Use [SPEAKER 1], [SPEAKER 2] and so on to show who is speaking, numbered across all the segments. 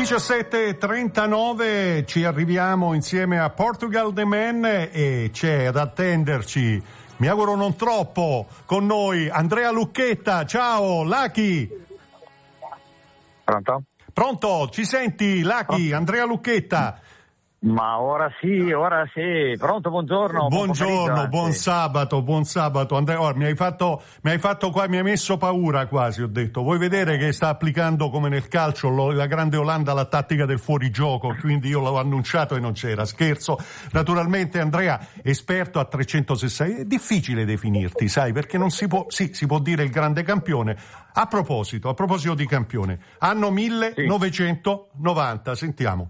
[SPEAKER 1] 17:39, ci arriviamo insieme a Portugal The Man e c'è ad attenderci, mi auguro non troppo, con noi Andrea Lucchetta. Ciao Lucky.
[SPEAKER 2] Pronto?
[SPEAKER 1] Pronto, ci senti Lucky? Andrea Lucchetta.
[SPEAKER 2] Ma ora sì. Pronto, buongiorno.
[SPEAKER 1] Buongiorno, buon sabato. Andrea, mi hai fatto qua, mi hai messo paura quasi, ho detto. Vuoi vedere che sta applicando come nel calcio la grande Olanda la tattica del fuorigioco, quindi io l'ho annunciato e non c'era. Scherzo. Naturalmente Andrea, esperto a 360, è difficile definirti, sai, perché non si può, sì, si può dire il grande campione. A proposito di campione, anno 1990, sentiamo.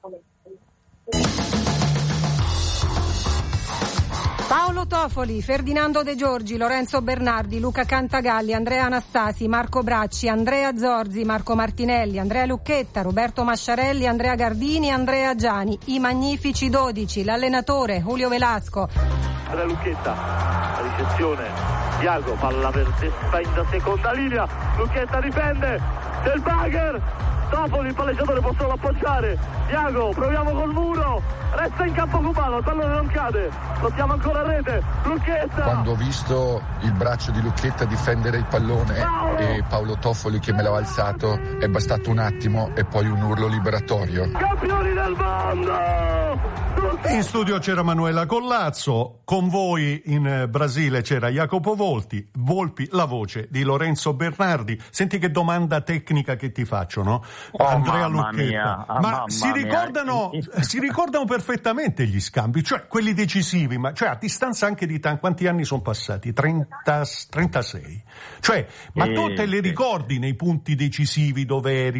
[SPEAKER 3] Paolo Toffoli, Ferdinando De Giorgi, Lorenzo Bernardi, Luca Cantagalli, Andrea Anastasi, Marco Bracci, Andrea Zorzi, Marco Martinelli, Andrea Lucchetta, Roberto Masciarelli, Andrea Gardini, Andrea Giani, i magnifici 12, l'allenatore Julio Velasco.
[SPEAKER 4] Andrea Lucchetta, la ricezione, Iago, palla per destra in seconda linea, Lucchetta difende, del Bagher, Toffoli, il palleggiatore può solo appoggiare, Iago, proviamo col muro, resta in campo cubano, il pallone non cade, lottiamo ancora a rete, Lucchetta.
[SPEAKER 5] Quando ho visto il braccio di Lucchetta difendere il pallone e Paolo Toffoli che me l'aveva alzato, è bastato un attimo e poi un urlo liberatorio.
[SPEAKER 4] Campioni del mondo!
[SPEAKER 1] In studio c'era Manuela Collazzo, con voi in Brasile c'era Jacopo Volpi, la voce di Lorenzo Bernardi. Senti che domanda tecnica che ti faccio, no? Andrea Lucchetta. Ma si ricordano perfettamente gli scambi, cioè quelli decisivi, ma cioè a distanza anche di quanti anni sono passati? 36. Cioè, ma tu te li ricordi nei punti decisivi dove eri?